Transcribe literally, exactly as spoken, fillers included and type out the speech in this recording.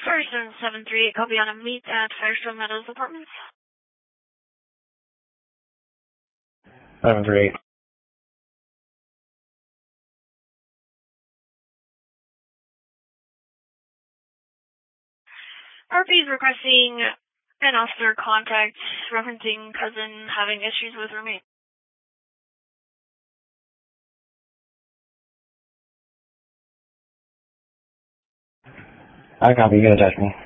Sorry, seven seven three eight, copy on a meet at Firestone Meadows Apartments. seven three eight. R P is requesting an officer contact referencing cousin having issues with roommate. I copy, you can attach me.